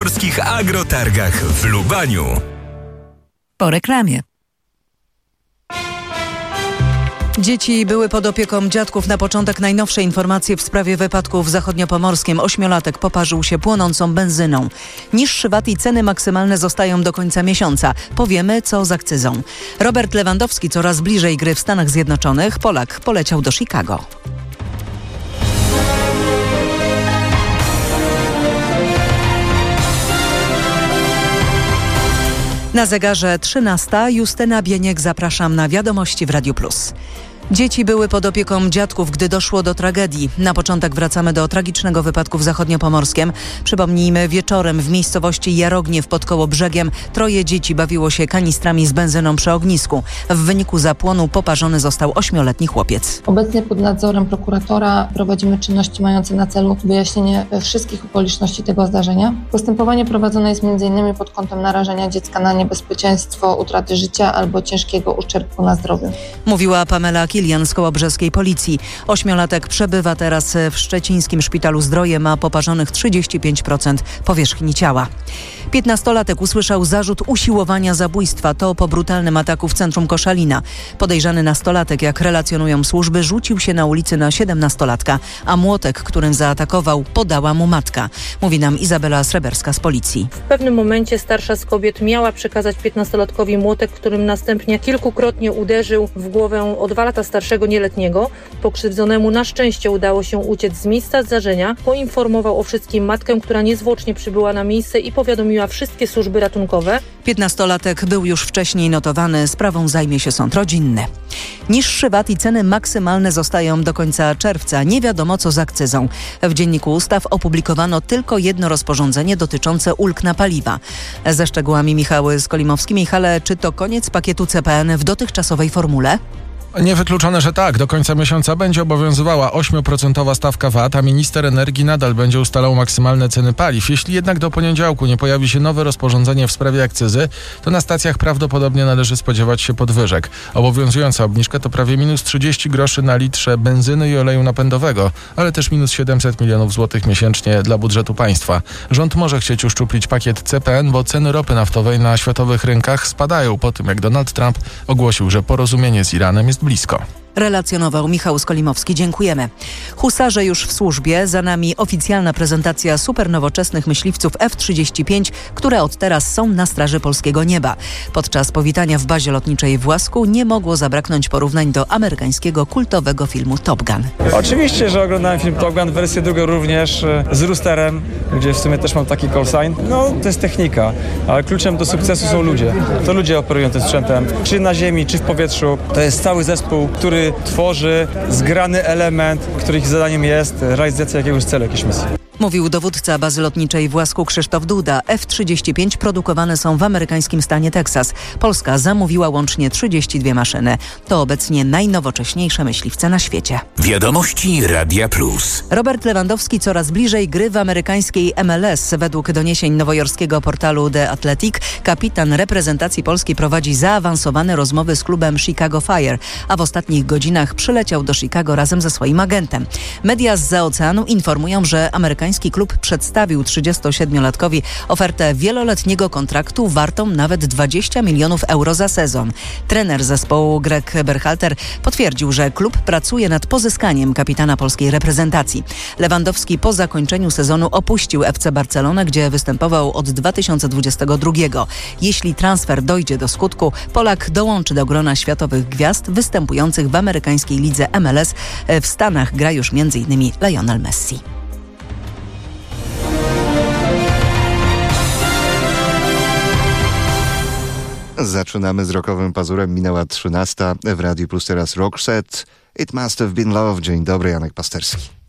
Polskich Agrotargach w Lubaniu. Po reklamie. Dzieci były pod opieką dziadków. Na początek najnowsze informacje w sprawie wypadku w zachodniopomorskim. 8-latek poparzył się płonącą benzyną. Niższy VAT i ceny maksymalne zostają do końca miesiąca. Powiemy, co z akcyzą. Robert Lewandowski coraz bliżej gry w Stanach Zjednoczonych. Polak poleciał do Chicago. Na zegarze 13. Justyna Bieniek, zapraszam na wiadomości w Radiu Plus. Dzieci były pod opieką dziadków, gdy doszło do tragedii. Na początek wracamy do tragicznego wypadku w zachodniopomorskiem. Przypomnijmy, wieczorem w miejscowości Jarogniew pod Kołobrzegiem 3 dzieci bawiło się kanistrami z benzyną przy ognisku. W wyniku zapłonu poparzony został 8-letni chłopiec. Obecnie pod nadzorem prokuratora prowadzimy czynności mające na celu wyjaśnienie wszystkich okoliczności tego zdarzenia. Postępowanie prowadzone jest m.in. pod kątem narażenia dziecka na niebezpieczeństwo utraty życia albo ciężkiego uszczerbku na zdrowiu. Mówiła Pamela Kilian z kołobrzeskiej policji. 8-latek przebywa teraz w szczecińskim szpitalu Zdroje, ma poparzonych 35% powierzchni ciała. 15-latek usłyszał zarzut usiłowania zabójstwa. To po brutalnym ataku w centrum Koszalina. Podejrzany nastolatek, jak relacjonują służby, rzucił się na ulicy na 17-latka, a młotek, którym zaatakował, podała mu matka. Mówi nam Izabela Sreberska z policji. W pewnym momencie starsza z kobiet miała przekazać 15-latkowi młotek, którym następnie kilkukrotnie uderzył w głowę o 2 lata starszego nieletniego. Pokrzywdzonemu na szczęście udało się uciec z miejsca zdarzenia. Poinformował o wszystkim matkę, która niezwłocznie przybyła na miejsce i powiadomiła wszystkie służby ratunkowe. 15-latek był już wcześniej notowany. Sprawą zajmie się sąd rodzinny. Niższy VAT i ceny maksymalne zostają do końca czerwca. Nie wiadomo, co z akcyzą. W Dzienniku Ustaw opublikowano tylko jedno rozporządzenie dotyczące ulg na paliwa. Ze szczegółami Michał Skolimowski. Michale, czy to koniec pakietu CPN w dotychczasowej formule? Niewykluczone, że tak. Do końca miesiąca będzie obowiązywała 8% stawka VAT, a minister energii nadal będzie ustalał maksymalne ceny paliw. Jeśli jednak do poniedziałku nie pojawi się nowe rozporządzenie w sprawie akcyzy, to na stacjach prawdopodobnie należy spodziewać się podwyżek. Obowiązująca obniżka to prawie minus 30 groszy na litrze benzyny i oleju napędowego, ale też minus 700 milionów złotych miesięcznie dla budżetu państwa. Rząd może chcieć uszczuplić pakiet CPN, bo ceny ropy naftowej na światowych rynkach spadają po tym, jak Donald Trump ogłosił, że porozumienie z Iranem jest blisko. Relacjonował Michał Skolimowski. Dziękujemy. Husarze już w służbie. Za nami oficjalna prezentacja supernowoczesnych myśliwców F-35, które od teraz są na straży polskiego nieba. Podczas powitania w bazie lotniczej w Łasku nie mogło zabraknąć porównań do amerykańskiego kultowego filmu Top Gun. Oczywiście, że oglądałem film Top Gun, wersję drugą również z Roosterem, gdzie w sumie też mam taki call sign. No, to jest technika, ale kluczem do sukcesu są ludzie. To ludzie operują tym sprzętem, czy na ziemi, czy w powietrzu. To jest cały zespół, który tworzy zgrany element, których zadaniem jest realizacja jakiegoś celu, jakiejś misji. Mówił dowódca bazy lotniczej w Łasku Krzysztof Duda. F-35 produkowane są w amerykańskim stanie Teksas. Polska zamówiła łącznie 32 maszyny. To obecnie najnowocześniejsze myśliwce na świecie. Wiadomości Radia Plus. Robert Lewandowski coraz bliżej gry w amerykańskiej MLS. Według doniesień nowojorskiego portalu The Athletic kapitan reprezentacji Polski prowadzi zaawansowane rozmowy z klubem Chicago Fire, a w ostatnich godzinach przyleciał do Chicago razem ze swoim agentem. Media zza oceanu informują, że amerykański klub przedstawił 37-latkowi ofertę wieloletniego kontraktu wartą nawet 20 milionów euro za sezon. Trener zespołu Greg Berhalter potwierdził, że klub pracuje nad pozyskaniem kapitana polskiej reprezentacji. Lewandowski po zakończeniu sezonu opuścił FC Barcelonę, gdzie występował od 2022. Jeśli transfer dojdzie do skutku, Polak dołączy do grona światowych gwiazd występujących w amerykańskiej lidze MLS. W Stanach gra już m.in. Lionel Messi. Zaczynamy z rockowym pazurem. Minęła 13. W Radiu Plus teraz Roxette. It Must Have Been Love. Dzień dobry, Janek Pasterski.